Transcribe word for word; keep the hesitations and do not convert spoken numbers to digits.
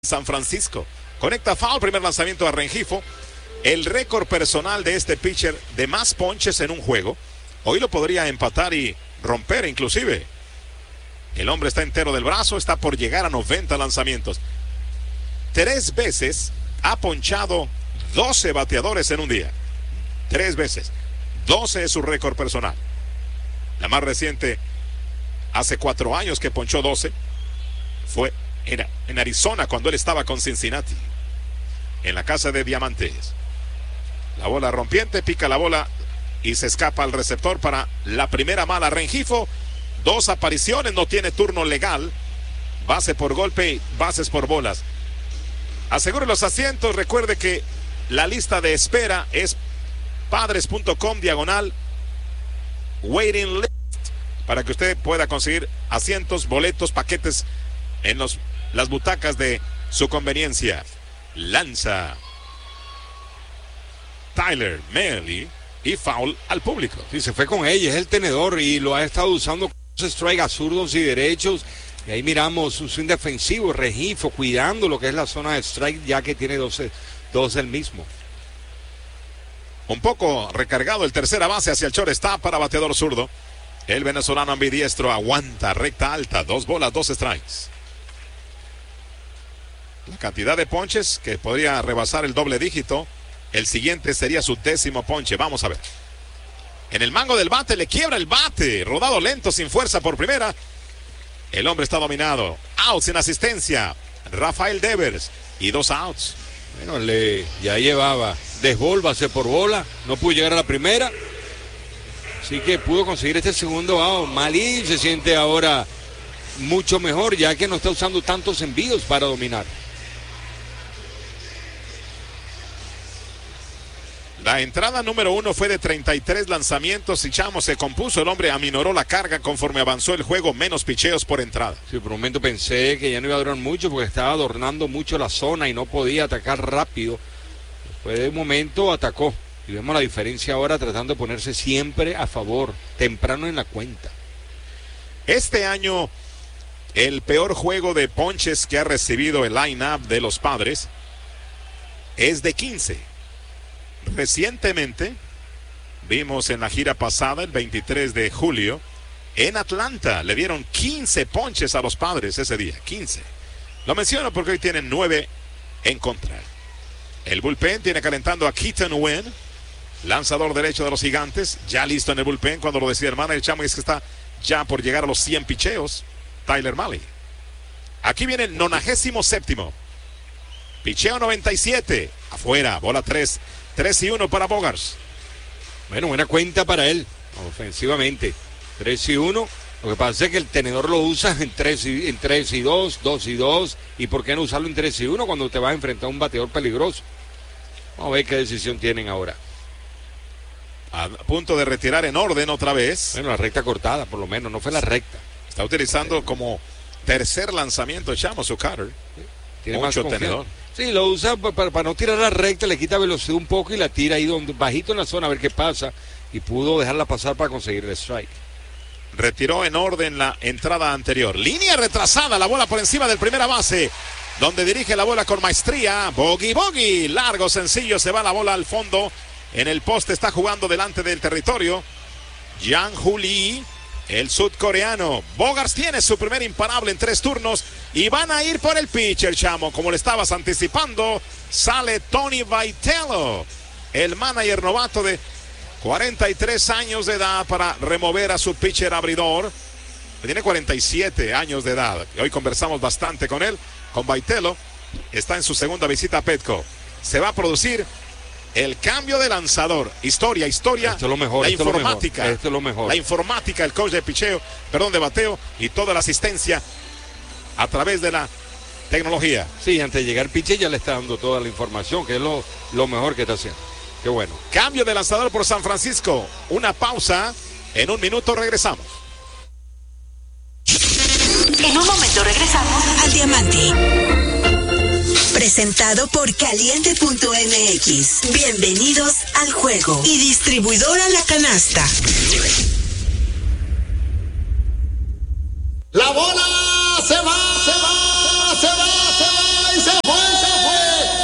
San Francisco. Conecta foul, primer lanzamiento a Rengifo. El récord personal de este pitcher de más ponches en un juego. Hoy lo podría empatar y romper inclusive. El hombre está entero del brazo, está por llegar a noventa lanzamientos. Tres veces ha ponchado doce bateadores en un día. Tres veces. doce es su récord personal. La más reciente, hace cuatro años que ponchó doce, fue en, en Arizona cuando él estaba con Cincinnati, en la casa de Diamantes. La bola rompiente, pica la bola y se escapa al receptor para la primera mala. Rengifo, dos apariciones, no tiene turno legal. Base por golpe, bases por bolas. Asegure los asientos, recuerde que la lista de espera es padres punto com diagonal waiting list para que usted pueda conseguir asientos, boletos, paquetes en los, las butacas de su conveniencia. Lanza Tyler Mahle y foul al público. Sí, se fue con ella, es el tenedor y lo ha estado usando con strike a zurdos y derechos. Y ahí miramos su swing defensivo, Rengifo, cuidando lo que es la zona de strike, ya que tiene doce, doce el mismo. Un poco recargado el tercera base hacia el shortstop para bateador zurdo. El venezolano ambidiestro aguanta, recta alta, dos bolas, dos strikes. La cantidad de ponches que podría rebasar el doble dígito. El siguiente sería su décimo ponche. Vamos a ver. En el mango del bate, le quiebra el bate. Rodado lento, sin fuerza por primera. El hombre está dominado. Out sin asistencia. Rafael Devers. Y dos outs. Bueno, le ya llevaba desbólvase por bola. No pudo llegar a la primera. Así que pudo conseguir este segundo out. Mahle se siente ahora mucho mejor, ya que no está usando tantos envíos para dominar. La entrada número uno fue de treinta y tres lanzamientos y Chamo se compuso. El hombre aminoró la carga conforme avanzó el juego, menos picheos por entrada. Sí, por un momento pensé que ya no iba a durar mucho porque estaba adornando mucho la zona y no podía atacar rápido. Después de un momento atacó y vemos la diferencia ahora tratando de ponerse siempre a favor, temprano en la cuenta. Este año el peor juego de ponches que ha recibido el line-up de los Padres es de quince. Recientemente vimos en la gira pasada, el veintitrés de julio, en Atlanta le dieron quince ponches a los Padres ese día, quince. Lo menciono porque hoy tienen nueve en contra. El bullpen tiene calentando a Keaton Wynn, lanzador derecho de los Gigantes, ya listo en el bullpen cuando lo decía el manager Chamo, es que está ya por llegar a los cien picheos, Tyler Mahle. Aquí viene el nonagésimo séptimo. Picheo noventa y siete, afuera, bola tres. tres y uno para Bogaerts. Bueno, buena cuenta para él, ofensivamente. tres y uno. Lo que pasa es que el tenedor lo usa en tres y, en tres y dos, dos y dos. ¿Y por qué no usarlo en tres y uno cuando te vas a enfrentar a un bateador peligroso? Vamos a ver qué decisión tienen ahora. A punto de retirar en orden otra vez. Bueno, la recta cortada, por lo menos, no fue la recta. Está utilizando como tercer lanzamiento Chamo su cutter. Tiene mucho más tenedor. Sí, lo usa para, para no tirar la recta, le quita velocidad un poco y la tira ahí donde, bajito en la zona a ver qué pasa. Y pudo dejarla pasar para conseguir el strike. Retiró en orden la entrada anterior. Línea retrasada, la bola por encima del primera base, donde dirige la bola con maestría. Bogey, bogey, largo, sencillo, se va la bola al fondo. En el poste está jugando delante del territorio Jang-Hoo Lee, el sudcoreano. Bogaerts tiene su primer imparable en tres turnos y van a ir por el pitcher, Chamo. Como le estabas anticipando, sale Tony Vitello, el manager novato de cuarenta y tres años de edad, para remover a su pitcher abridor. Tiene cuarenta y siete años de edad. Hoy conversamos bastante con él, con Vitello. Está en su segunda visita a Petco. Se va a producir el cambio de lanzador. Historia, historia. Esto es lo mejor. La esto informática. Esto es lo mejor. La informática, el coach de picheo, perdón, de bateo y toda la asistencia a través de la tecnología. Sí, antes de llegar pitcher ya le está dando toda la información, que es lo, lo mejor que está haciendo. Qué bueno. Cambio de lanzador por San Francisco. Una pausa. En un minuto regresamos. En un momento regresamos al Diamante. Presentado por Caliente punto M X. Bienvenidos al juego. Y distribuidora La Canasta. La bola se va, se va.